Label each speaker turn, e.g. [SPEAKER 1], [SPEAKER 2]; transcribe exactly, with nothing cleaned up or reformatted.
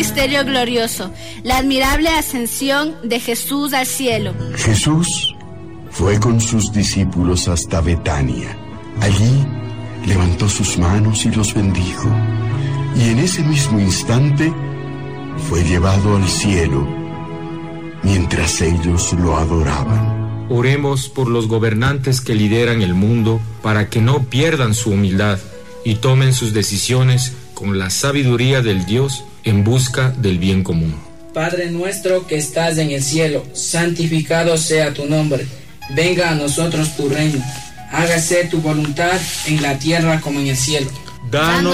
[SPEAKER 1] Misterio glorioso, la admirable ascensión de Jesús al cielo.
[SPEAKER 2] Jesús fue con sus discípulos hasta Betania. Allí levantó sus manos y los bendijo, y en ese mismo instante fue llevado al cielo, mientras ellos lo adoraban.
[SPEAKER 3] Oremos por los gobernantes que lideran el mundo, para que no pierdan su humildad y tomen sus decisiones con la sabiduría del Dios en busca del bien común.
[SPEAKER 4] Padre nuestro que estás en el cielo, santificado sea tu nombre. Venga a nosotros tu reino. Hágase tu voluntad en la tierra como en el cielo.
[SPEAKER 3] Danos